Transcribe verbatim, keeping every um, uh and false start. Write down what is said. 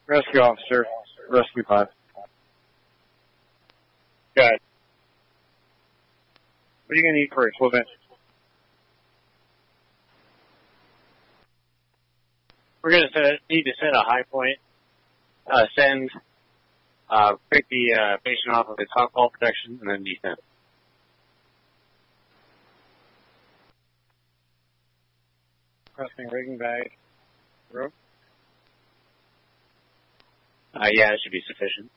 Rescue officer, rescue five. Good. What are you going to need for equipment? We're going to need to set a high point, uh, send, uh, pick the uh, patient off of its hot call protection, and then descend. Requesting rigging bag. Rope. Uh, yeah, it should be sufficient.